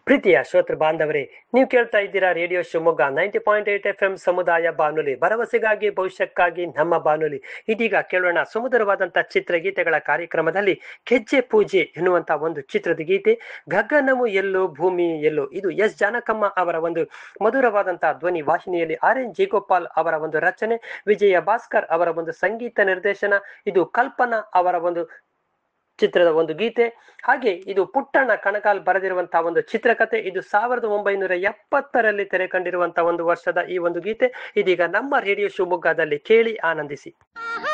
ಪ್ರೀತಿಯ ಶ್ರೋತೃ ಬಾಂಧವರೇ, ನೀವು ಕೇಳ್ತಾ ಇದ್ದೀರಾ ರೇಡಿಯೋ ಶಿವಮೊಗ್ಗ 90.8 FM ಸಮುದಾಯ ಬಾನುಲಿ, ಭರವಸೆಗಾಗಿ ಭವಿಷ್ಯಕ್ಕಾಗಿ ನಮ್ಮ ಬಾನುಲಿ. ಇದೀಗ ಕೇಳೋಣ ಸುಮಧುರವಾದಂತಹ ಚಿತ್ರಗೀತೆಗಳ ಕಾರ್ಯಕ್ರಮದಲ್ಲಿ ಕೆಜ್ಜೆ ಪೂಜೆ ಎನ್ನುವಂತಹ ಒಂದು ಚಿತ್ರದ ಗೀತೆ. ಗಗನವು ಎಲ್ಲೋ ಭೂಮಿ ಎಲ್ಲೋ, ಇದು ಎಸ್ ಜಾನಕಮ್ಮ ಅವರ ಒಂದು ಮಧುರವಾದಂತಹ ಧ್ವನಿ ವಾಹಿನಿಯಲ್ಲಿ RN ಜೇಗೋಪಾಲ್ ಅವರ ಒಂದು ರಚನೆ, ವಿಜಯ ಭಾಸ್ಕರ್ ಅವರ ಒಂದು ಸಂಗೀತ ನಿರ್ದೇಶನ. ಇದು ಕಲ್ಪನಾ ಅವರ ಒಂದು ಚಿತ್ರದ ಒಂದು ಗೀತೆ. ಹಾಗೆ ಇದು ಪುಟ್ಟಣ್ಣ ಕಣಗಾಲ್ ಬರೆದಿರುವಂತಹ ಒಂದು ಚಿತ್ರಕಥೆ. ಇದು 1970ರಲ್ಲಿ ತೆರೆ ಕಂಡಿರುವಂತಹ ಒಂದು ವರ್ಷದ ಈ ಒಂದು ಗೀತೆ ಇದೀಗ ನಮ್ಮ ರೇಡಿಯೋ ಶಿವಮೊಗ್ಗದಲ್ಲಿ ಕೇಳಿ ಆನಂದಿಸಿ.